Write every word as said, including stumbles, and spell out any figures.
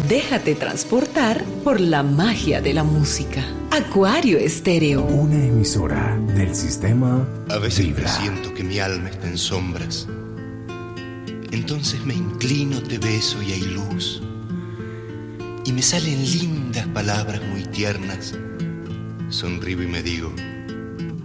Déjate transportar por la magia de la música. Acuario Estéreo. Una emisora del sistema A veces Vibra. presiento que mi alma está en sombras. Entonces me inclino, te beso y hay luz. Y me salen lindas palabras muy tiernas. Sonrío y me digo: